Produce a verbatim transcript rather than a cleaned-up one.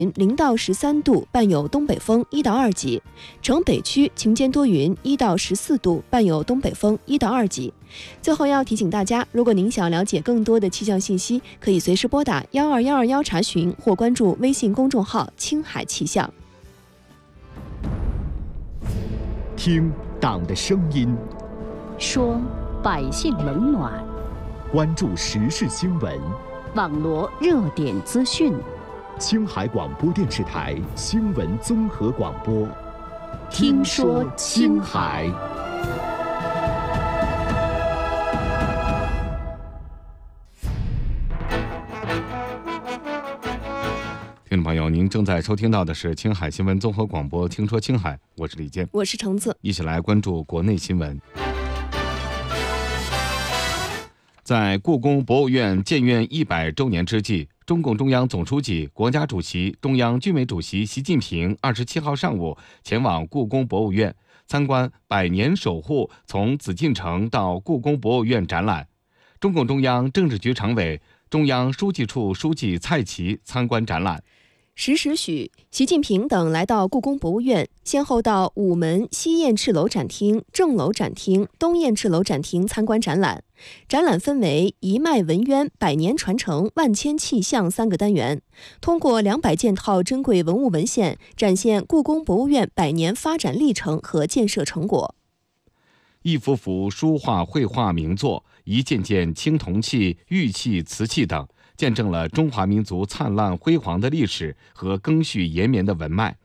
零到十三度，伴有东北风一到二级；城北区晴间多云，一到十四度，伴有东北风一到二级。最后要提醒大家，如果您想了解更多的气象信息，可以随时拨打幺二幺二幺查询，或关注微信公众号“青海气象”。 听党的声音， 说百姓冷暖， 关注时事新闻， 网罗热点资讯。 青海广播电视台新闻综合广播， 听说青海。 听众朋友，您正在收听到的是青海新闻综合广播，听说青海，我是李健， 我是橙子， 一起来关注国内新闻。在故宫博物院建院一百周年之际，中共中央总书记、国家主席、中央军委主席习近平二十七号上午前往故宫博物院参观“百年守护：从紫禁城到故宫博物院”展览。中共中央政治局常委、中央书记处书记蔡奇参观展览。 十时许，习近平等来到故宫博物院，先后到午门西燕翅楼展厅、正楼展厅、东燕翅楼展厅参观展览。展览分为一脉文渊、百年传承、万千气象三个单元，通过两百件套珍贵文物文献，展现故宫博物院百年发展历程和建设成果。 一幅幅书画绘画名作，一件件青铜器、玉器、瓷器等，见证了中华民族灿烂辉煌的历史和赓续延绵的文脉。